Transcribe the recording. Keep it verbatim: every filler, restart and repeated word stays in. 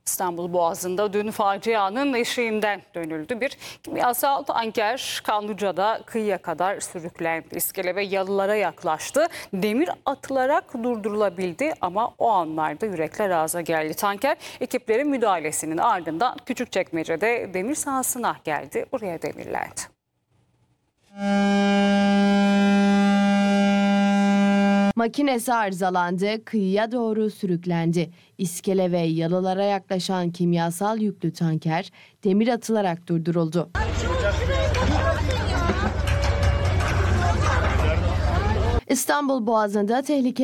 İstanbul Boğazı'nda dün facianın eşiğinden dönüldü. Bir kimyasal tanker Kanlıca'da kıyıya kadar sürüklendi. İskele ve yalılara yaklaştı. Demir atılarak durdurulabildi ama o anlarda yürekler ağza geldi. Tanker ekiplerin müdahalesinin ardından Küçükçekmece'de demir sahasına geldi. Buraya demirlendi. Makinesi arızalandı, kıyıya doğru sürüklendi. İskele ve yalılara yaklaşan kimyasal yüklü tanker demir atılarak durduruldu. İstanbul Boğazı'nda tehlike